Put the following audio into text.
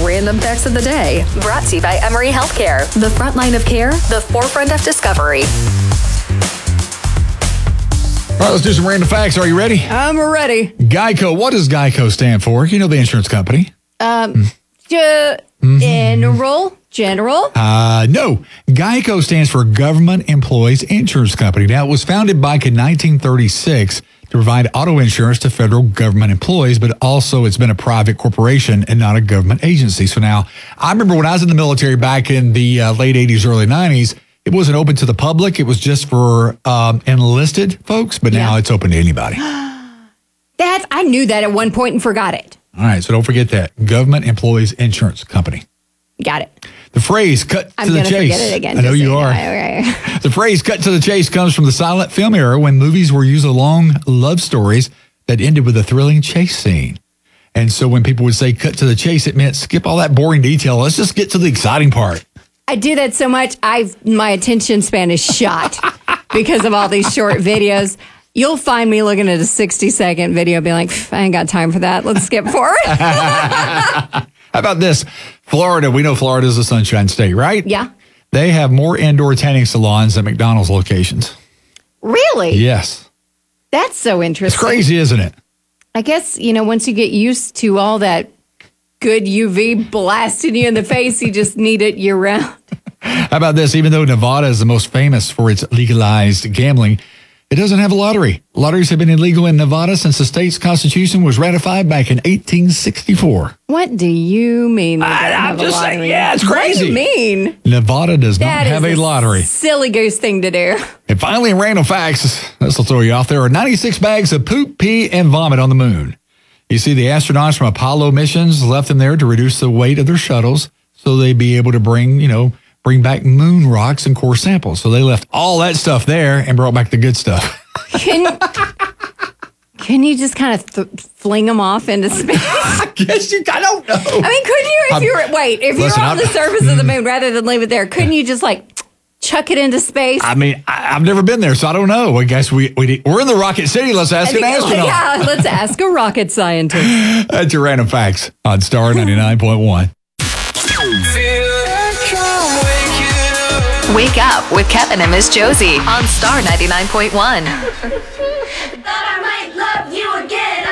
Random Facts of the Day. Brought to you by Emory Healthcare. The front line of care, the forefront of discovery. All right, let's do some random facts. Are you ready? I'm ready. Geico. What does Geico stand for? You know the insurance company. General? No. Geico stands for Government Employees Insurance Company. Now, it was founded back in 1936 to provide auto insurance to federal government employees, but also it's been a private corporation and not a government agency. So now, I remember when I was in the military back in the late 80s, early 90s, it wasn't open to the public. It was just for enlisted folks, but now it's open to anybody. I knew that at one point and forgot it. All right, so don't forget that. Government Employees Insurance Company. Got it. The phrase "cut I'm to the gonna chase." forget it again. I know just you so are. Okay. The phrase "cut to the chase" comes from the silent film era when movies were usually long love stories that ended with a thrilling chase scene. And so when people would say "cut to the chase," it meant skip all that boring detail. Let's just get to the exciting part. I do that so much, my attention span is shot because of all these short videos. You'll find me looking at a 60-second video being like, I ain't got time for that. Let's skip forward. How about this? Florida. We know Florida is a sunshine state, right? Yeah. They have more indoor tanning salons than McDonald's locations. Really? Yes. That's so interesting. It's crazy, isn't it? I guess, once you get used to all that good UV blasting you in the face, you just need it year round. How about this? Even though Nevada is the most famous for its legalized gambling, it doesn't have a lottery. Lotteries have been illegal in Nevada since the state's constitution was ratified back in 1864. What do you mean? I'm just saying, yeah, it's crazy. What do you mean? Nevada does not have a lottery. Silly goose thing to do. And finally, in random facts, this will throw you off. There are 96 bags of poop, pee, and vomit on the moon. You see, the astronauts from Apollo missions left them there to reduce the weight of their shuttles so they'd be able to bring back moon rocks and core samples. So they left all that stuff there and brought back the good stuff. Can you just kind of fling them off into space? I guess I don't know. I mean, couldn't you, if you're on the surface of the moon rather than leave it there, couldn't you just chuck it into space? I mean, I've never been there, so I don't know. I guess we're in the Rocket City. Let's ask an astronaut. Yeah, let's ask a rocket scientist. That's your random facts on Star 99.1. Wake up with Kevin and Miss Josie on Star 99.1. Thought I might love you again.